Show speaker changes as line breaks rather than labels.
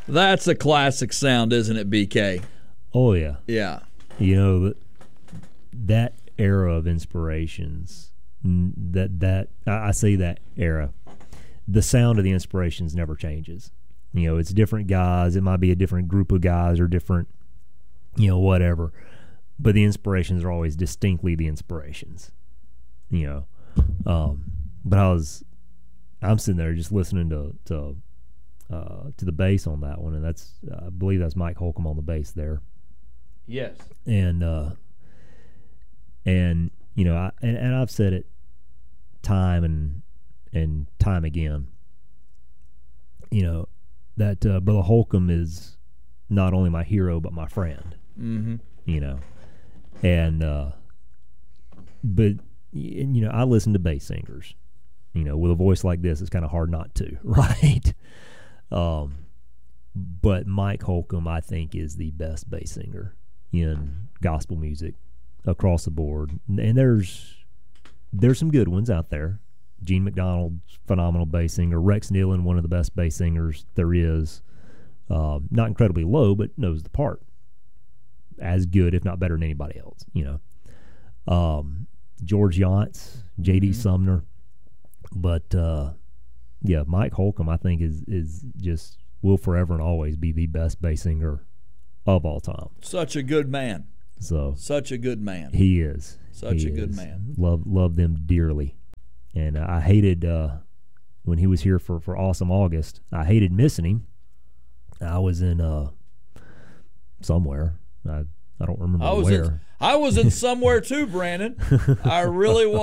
That's a classic sound, isn't it, BK?
Oh yeah.
Yeah.
You know, that era of Inspirations, I say that era, the sound of the Inspirations never changes. You know, it's different guys. It might be a different group of guys or different, you know, whatever. But the Inspirations are always distinctly the Inspirations. You know, but I'm sitting there just listening to the bass on that one, and that's I believe that's Mike Holcomb on the bass there.
Yes.
And you know, and I've said it time and time again. You know, that Brother Holcomb is not only my hero but my friend.
Mm-hmm.
You know, and but you know, I listen to bass singers. You know, with a voice like this, it's kind of hard not to, right? But Mike Holcomb, I think, is the best bass singer in gospel music across the board. And there's some good ones out there. Gene McDonald's phenomenal bass singer. Rex Nealon, one of the best bass singers there is. Not incredibly low, but knows the part. As good, if not better than anybody else, you know. George Yantz, J.D. Sumner. But, yeah, Mike Holcomb, I think, is just will forever and always be the best bass singer of all time.
Such a good man.
Such
a good man.
He is.
Such a good man.
Love them dearly. And I hated when he was here for Awesome August. I hated missing him. I was in somewhere. I don't remember where.
I was in somewhere too, Brandon. I really was.